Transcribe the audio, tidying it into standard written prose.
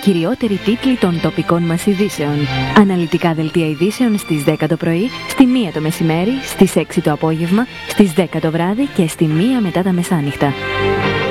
κυριότεροι τίτλοι των τοπικών μας ειδήσεων. Αναλυτικά δελτία ειδήσεων στις 10 το πρωί, στη 1 το μεσημέρι, στις 6 το απόγευμα, στις 10 το βράδυ και στη 1 μετά τα μεσάνυχτα.